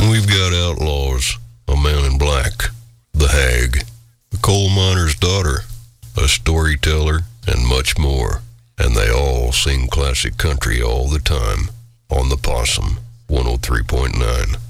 We've got outlaws, a man in black, the hag, the coal miner's daughter, a storyteller, and much more. And they all sing classic country all the time on the Possum 103.9.